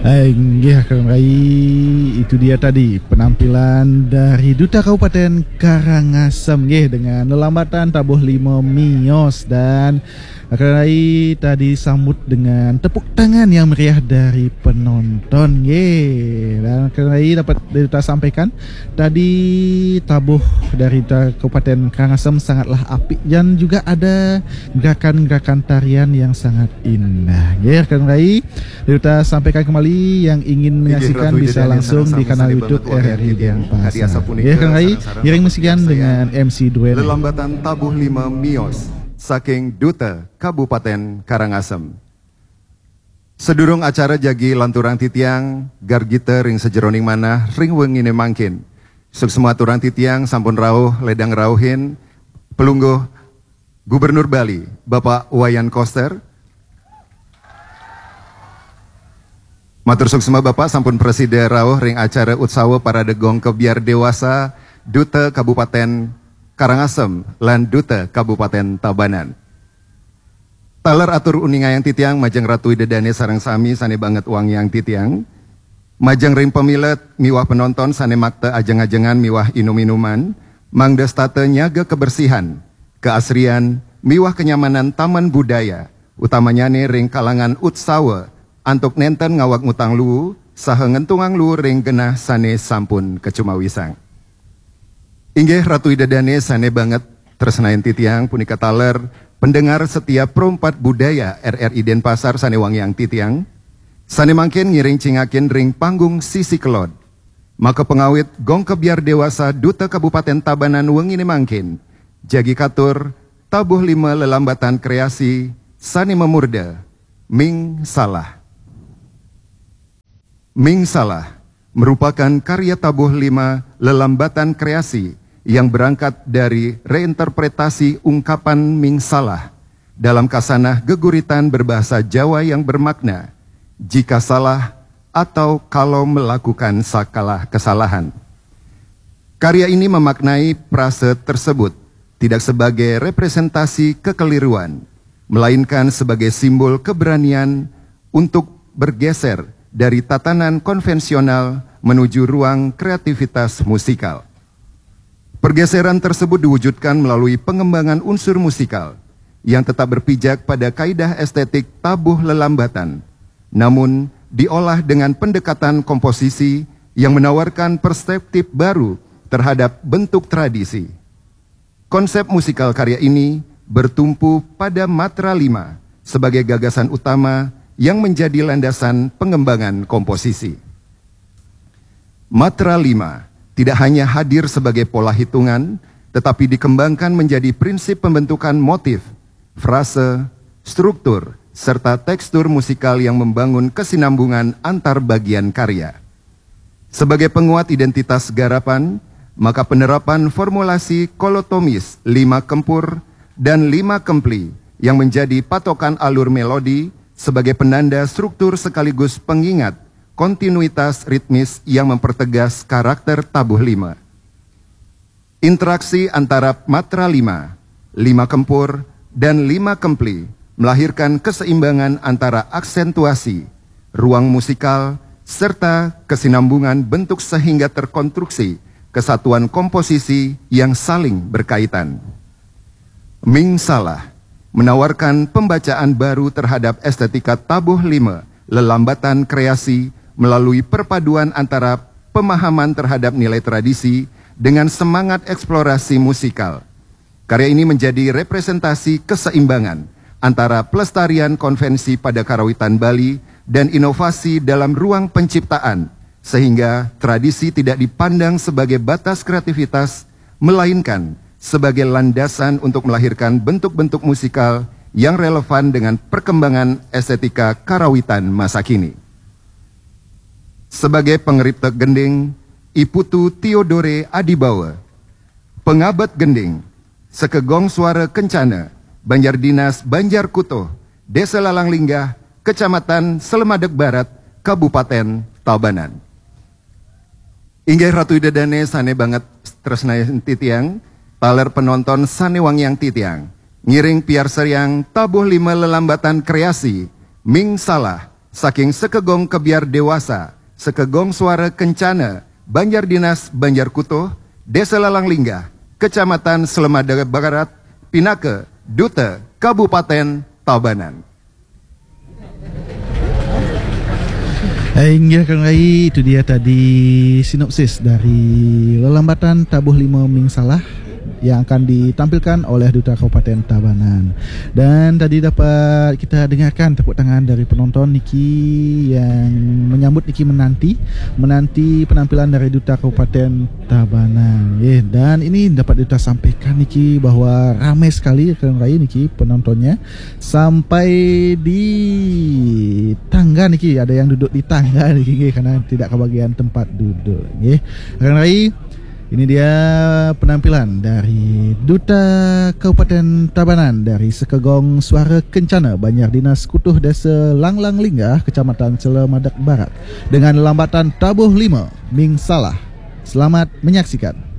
Ya, itu dia tadi penampilan dari Duta Kabupaten Karangasem dengan lelambatan tabuh 5 Mios, dan Rai tadi sambut dengan tepuk tangan yang meriah dari penonton. Dan Rai dapat kita sampaikan tadi tabuh dari Duta Kabupaten Karangasem sangatlah apik dan juga ada gerakan-gerakan tarian yang sangat indah. Rai kita sampaikan kembali, yang ingin menyaksikan bisa langsung di kanal YouTube RRI Denpasar. Rai giring musikan dengan MC Duen. Lelambatan tabuh 5 Mios saking Duta Kabupaten Karangasem. Sedurung acara jagi lanturang titiang, gargita ring sejeroning manah ring wengine mangkin. Semua turang titiang sampun rauh ledang rauhin pelungguh Gubernur Bali Bapak Wayan Koster. Matur suksema Bapak sampun preside rauh ring acara utsawa parade gong kebiar dewasa Duta Kabupaten Karangasem lan Duta Kabupaten Tabanan. Taler atur uningayang titiang majang ratu idedane sareng sami sane banget uang yang titiang. Majang ring pemilet miwah penonton sane makta ajeng-ajengan miwah inum-inuman, mangda state nyaga kebersihan, keasrian, miwah kenyamanan taman budaya, utamanya ring kalangan utsawa, antuk nenten ngawak ngutang lu, saha ngentungang lu ring genah sane sampun kecumawisang. Inggih Ratu Idedane sane banget tresnayan titiang punika taler pendengar setiap perompat budaya RRI Denpasar sane wangiang titiang, sane mangkin ngiring cingakin ring panggung sisi kelod. Maka pengawit gong kebiar dewasa Duta Kabupaten Tabanan wengine mangkin, jagi katur tabuh 5 lelambatan kreasi sane memurda, Ming Salah. Ming Salah merupakan karya tabuh 5 lelambatan kreasi yang berangkat dari reinterpretasi ungkapan Ming Salah dalam kasanah geguritan berbahasa Jawa yang bermakna jika salah atau kalau melakukan sakalah kesalahan. Karya ini memaknai frase tersebut tidak sebagai representasi kekeliruan, melainkan sebagai simbol keberanian untuk bergeser dari tatanan konvensional menuju ruang kreativitas musikal. Pergeseran tersebut diwujudkan melalui pengembangan unsur musikal yang tetap berpijak pada kaidah estetik tabuh lelambatan, namun diolah dengan pendekatan komposisi yang menawarkan perspektif baru terhadap bentuk tradisi. Konsep musikal karya ini bertumpu pada matra 5 sebagai gagasan utama yang menjadi landasan pengembangan komposisi. Matra 5 tidak hanya hadir sebagai pola hitungan, tetapi dikembangkan menjadi prinsip pembentukan motif, frase, struktur, serta tekstur musikal yang membangun kesinambungan antar bagian karya. Sebagai penguat identitas garapan, maka penerapan formulasi kolotomis 5 kempur dan 5 kempli yang menjadi patokan alur melodi sebagai penanda struktur sekaligus pengingat kontinuitas ritmis yang mempertegas karakter tabuh 5. Interaksi antara matra 5, 5 kempur, dan 5 kempli melahirkan keseimbangan antara aksentuasi, ruang musikal, serta kesinambungan bentuk sehingga terkonstruksi kesatuan komposisi yang saling berkaitan. Ming Salah menawarkan pembacaan baru terhadap estetika tabuh 5 lelambatan kreasi melalui perpaduan antara pemahaman terhadap nilai tradisi dengan semangat eksplorasi musikal. Karya ini menjadi representasi keseimbangan antara pelestarian konvensi pada karawitan Bali dan inovasi dalam ruang penciptaan, sehingga tradisi tidak dipandang sebagai batas kreativitas, melainkan sebagai landasan untuk melahirkan bentuk-bentuk musikal yang relevan dengan perkembangan estetika karawitan masa kini. Sebagai pengeripta gending, Iputu Theodore Adibawa, pengabat gending, sekegong suara kencana, Banjar Dinas Banjar Kuto, Desa Lalang Linggah, Kecamatan Selemadeg Barat, Kabupaten Tabanan. Inggih Ratu Idedane sane banget tresnayan titiang, taler penonton sane wangiang titiang, ngiring piar seriang tabuh 5 lelambatan kreasi, Ming Salah, saking Sekegong Kebiar Dewasa, Sekegong Suara Kencana, Banjar Dinas Banjar Kutuh, Desa Lalang Linggah, Kecamatan Selemada Barat, Pinaka, Duta, Kabupaten Tabanan. Hingga itu dia tadi sinopsis dari Lelambatan Tabuh Lima Ming Salah yang akan ditampilkan oleh Duta Kabupaten Tabanan. Dan tadi dapat kita dengarkan tepuk tangan dari penonton Niki yang menyambut Niki menanti penampilan dari Duta Kabupaten Tabanan. Dan ini dapat kita sampaikan Niki bahwa ramai sekali Niki penontonnya sampai di tangga Niki, ada yang duduk di tangga Niki karena tidak kebagian tempat duduk. Ini dia penampilan dari Duta Kabupaten Tabanan dari Sekegong Suara Kencana, Banjar Dinas Kutuh, Desa Langlang Linggah, Kecamatan Selemadak Barat dengan lambatan Tabuh 5 Ming Salah. Selamat menyaksikan.